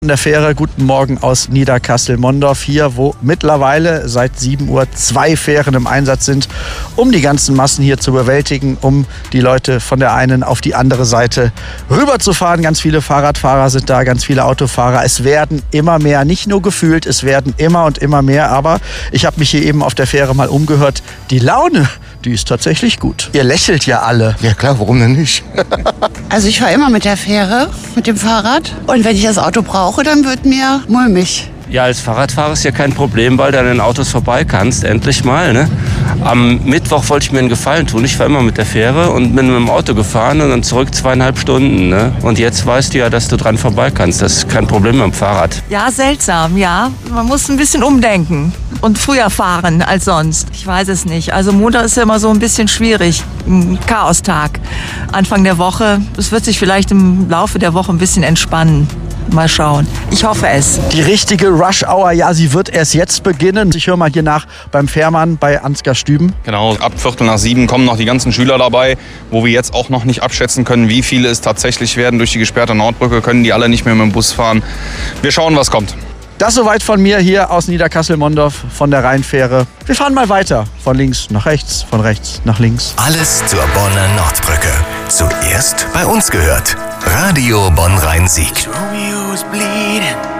In der Fähre, guten Morgen aus Niederkassel-Mondorf hier, wo mittlerweile seit 7 Uhr 2 Fähren im Einsatz sind, um die ganzen Massen hier zu bewältigen, um die Leute von der einen auf die andere Seite rüberzufahren. Ganz viele Fahrradfahrer sind da, ganz viele Autofahrer. Es werden immer mehr, nicht nur gefühlt, es werden immer und immer mehr. Aber ich habe mich hier eben auf der Fähre mal umgehört. Die Laune, die ist tatsächlich gut. Ihr lächelt ja alle. Ja klar, warum denn nicht? Also ich fahre immer mit der Fähre, mit dem Fahrrad. Und wenn ich das Auto brauche, dann wird mir mulmig. Ja, als Fahrradfahrer ist ja kein Problem, weil du an den Autos vorbei kannst, endlich mal. Ne? Am Mittwoch wollte ich mir einen Gefallen tun. Ich war immer mit der Fähre und bin mit dem Auto gefahren und dann zurück 2,5 Stunden. Ne? Und jetzt weißt du ja, dass du dran vorbei kannst. Das ist kein Problem mit dem Fahrrad. Ja, seltsam, ja. Man muss ein bisschen umdenken und früher fahren als sonst. Ich weiß es nicht. Also Montag ist ja immer so ein bisschen schwierig. Ein Chaostag. Anfang der Woche. Es wird sich vielleicht im Laufe der Woche ein bisschen entspannen. Mal schauen. Ich hoffe es. Die richtige Rush-Hour, ja, sie wird erst jetzt beginnen. Ich höre mal hier nach beim Fährmann bei Ansgar Stüben. Genau, ab 6:45 kommen noch die ganzen Schüler dabei, wo wir jetzt auch noch nicht abschätzen können, wie viele es tatsächlich werden. Durch die gesperrte Nordbrücke können die alle nicht mehr mit dem Bus fahren. Wir schauen, was kommt. Das soweit von mir hier aus Niederkassel-Mondorf von der Rheinfähre. Wir fahren mal weiter. Von links nach rechts, von rechts nach links. Alles zur Bonner Nordbrücke. Zuerst bei uns gehört. Radio Bonn-Rhein-Sieg. Romeo is bleeding.